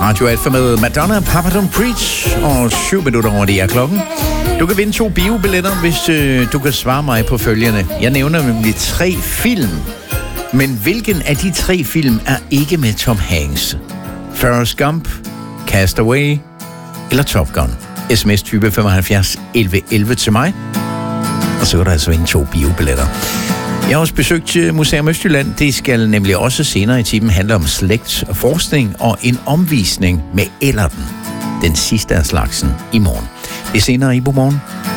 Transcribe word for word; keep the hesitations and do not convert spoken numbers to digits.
Radio Alfa med Madonna, Papa Don't Preach, og syv minutter over det er klokken. Du kan vinde to biobilletter, hvis øh, du kan svare mig på følgende. Jeg nævner nemlig tre film, men hvilken af de tre film er ikke med Tom Hanks? Forrest Gump, Castaway eller Top Gun? Sms type femoghalvfjerds elleve elleve til mig, og så kan du altså vinde to biobilletter. Jeg har også besøgt Museum Østjylland. Det skal nemlig også senere i timen handle om slægtsforskning og en omvisning med Ellerten. Den sidste af slagsen i morgen. Det er senere i Godmorgen.